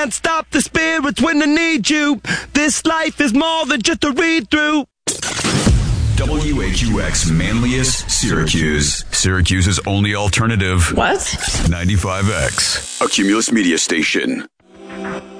can't stop the spirits when I need you. This life is more than just a read-through. WHUX Manlius, Syracuse. Syracuse's only alternative. What? 95X. A Cumulus Media Station.